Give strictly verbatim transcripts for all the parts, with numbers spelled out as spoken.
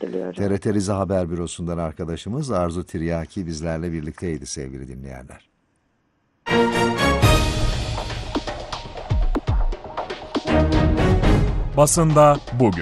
katılıyorum. T R T Rize Haber Bürosu'ndan arkadaşımız Arzu Tiryaki bizlerle birlikteydi sevgili dinleyenler. Basında bugün.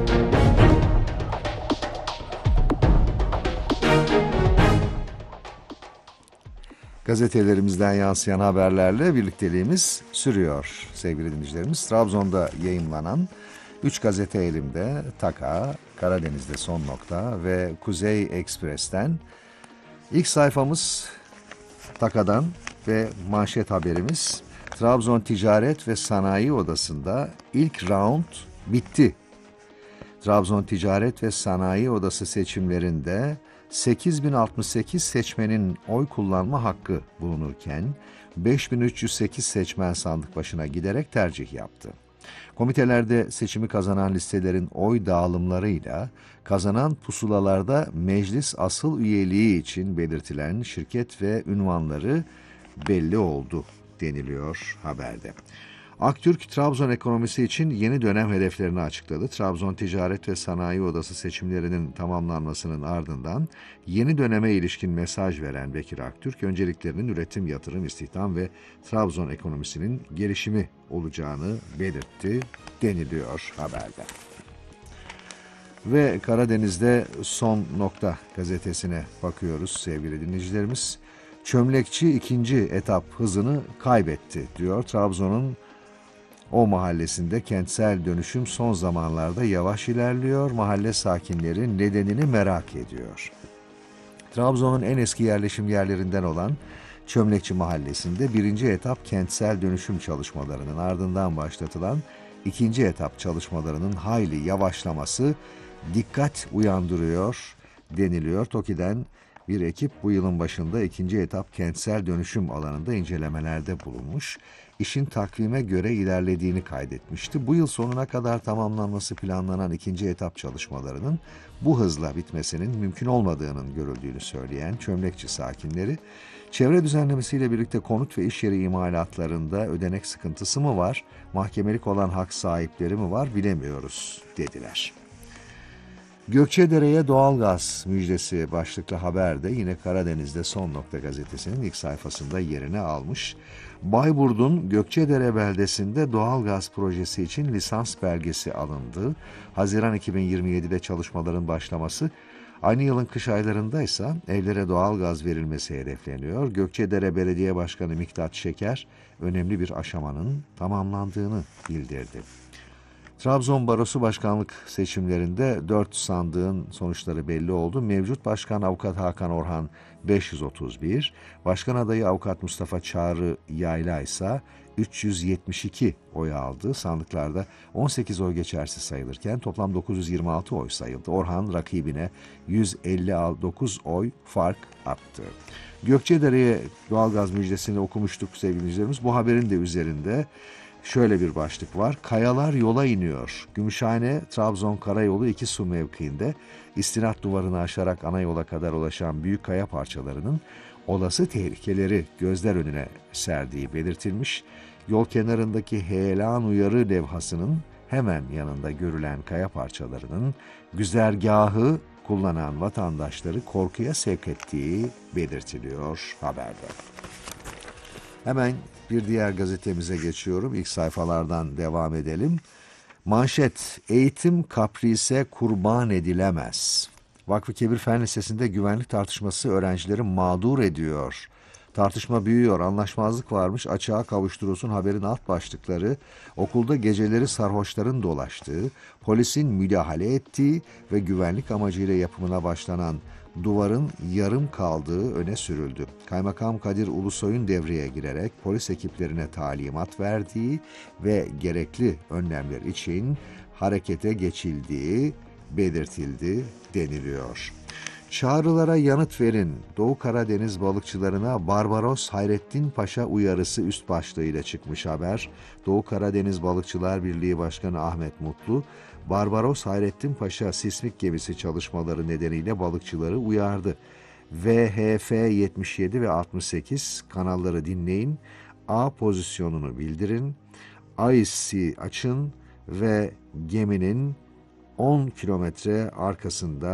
Gazetelerimizden yansıyan haberlerle birlikteliğimiz sürüyor sevgili dinleyicilerimiz. Trabzon'da yayımlanan üç gazete elimde: Taka, Karadeniz'de Son Nokta ve Kuzey Ekspres'ten. İlk sayfamız Taka'dan ve manşet haberimiz: Trabzon Ticaret ve Sanayi Odası'nda ilk round bitti. Trabzon Ticaret ve Sanayi Odası seçimlerinde sekiz bin altmış sekiz seçmenin oy kullanma hakkı bulunurken beş bin üç yüz sekiz seçmen sandık başına giderek tercih yaptı. Komitelerde seçimi kazanan listelerin oy dağılımlarıyla kazanan pusulalarda meclis asıl üyeliği için belirtilen şirket ve ünvanları belli oldu deniliyor haberde. Aktürk, Trabzon ekonomisi için yeni dönem hedeflerini açıkladı. Trabzon Ticaret ve Sanayi Odası seçimlerinin tamamlanmasının ardından yeni döneme ilişkin mesaj veren Bekir Aktürk, önceliklerinin üretim, yatırım, istihdam ve Trabzon ekonomisinin gelişimi olacağını belirtti deniliyor haberde. Ve Karadeniz'de Son Nokta gazetesine bakıyoruz sevgili dinleyicilerimiz. Çömlekçi ikinci etap hızını kaybetti diyor. Trabzon'un o mahallesinde kentsel dönüşüm son zamanlarda yavaş ilerliyor. Mahalle sakinleri nedenini merak ediyor. Trabzon'un en eski yerleşim yerlerinden olan Çömlekçi Mahallesi'nde birinci etap kentsel dönüşüm çalışmalarının ardından başlatılan ikinci etap çalışmalarının hayli yavaşlaması dikkat uyandırıyor deniliyor. TOKİ'den bir ekip bu yılın başında ikinci etap kentsel dönüşüm alanında incelemelerde bulunmuş. İşin takvime göre ilerlediğini kaydetmişti. Bu yıl sonuna kadar tamamlanması planlanan ikinci etap çalışmalarının bu hızla bitmesinin mümkün olmadığının görüldüğünü söyleyen Çömlekçi sakinleri, çevre düzenlemesiyle birlikte konut ve iş yeri imalatlarında ödenek sıkıntısı mı var, mahkemelik olan hak sahipleri mi var bilemiyoruz dediler. Gökçedere'ye doğalgaz müjdesi başlıklı haber de yine Karadeniz'de Son Nokta gazetesinin ilk sayfasında yerini almış. Bayburt'un Gökçedere beldesinde doğalgaz projesi için lisans belgesi alındı. Haziran iki bin yirmi yedi'de çalışmaların başlaması, aynı yılın kış aylarında ise evlere doğalgaz verilmesi hedefleniyor. Gökçedere Belediye Başkanı Miktat Şeker önemli bir aşamanın tamamlandığını bildirdi. Trabzon Barosu Başkanlık seçimlerinde dört sandığın sonuçları belli oldu. Mevcut Başkan Avukat Hakan Orhan beş yüz otuz bir, Başkan adayı Avukat Mustafa Çağrı Yayla ise üç yüz yetmiş iki oy aldı. Sandıklarda on sekiz oy geçersiz sayılırken toplam dokuz yüz yirmi altı oy sayıldı. Orhan rakibine yüz elli dokuz oy fark attı. Gökçedere'ye doğalgaz müjdesini okumuştuk sevgili izleyicilerimiz. Bu haberin de üzerinde şöyle bir başlık var: kayalar yola iniyor. Gümüşhane Trabzon Karayolu iki su mevkiinde istinat duvarını aşarak ana yola kadar ulaşan büyük kaya parçalarının olası tehlikeleri gözler önüne serdiği belirtilmiş. Yol kenarındaki heyelan uyarı levhasının hemen yanında görülen kaya parçalarının güzergahı kullanan vatandaşları korkuya sevk ettiği belirtiliyor haberde. Hemen bir diğer gazetemize geçiyorum. İlk sayfalardan devam edelim. Manşet: eğitim kaprise kurban edilemez. Vakfı Kebir Fen Lisesi'nde güvenlik tartışması öğrencileri mağdur ediyor. Tartışma büyüyor, anlaşmazlık varmış, açığa kavuşturulsun haberin alt başlıkları: okulda geceleri sarhoşların dolaştığı, polisin müdahale ettiği ve güvenlik amacıyla yapımına başlanan duvarın yarım kaldığı öne sürüldü. Kaymakam Kadir Ulusoy'un devreye girerek polis ekiplerine talimat verdiği ve gerekli önlemler için harekete geçildiği belirtildi deniliyor. Çağrılara yanıt verin. Doğu Karadeniz balıkçılarına Barbaros Hayrettin Paşa uyarısı üst başlığıyla çıkmış haber. Doğu Karadeniz Balıkçılar Birliği Başkanı Ahmet Mutlu, Barbaros Hayrettin Paşa sismik gemisi çalışmaları nedeniyle balıkçıları uyardı. V H F yetmiş yedi ve altmış sekiz kanalları dinleyin, A pozisyonunu bildirin, I C açın ve geminin on kilometre arkasında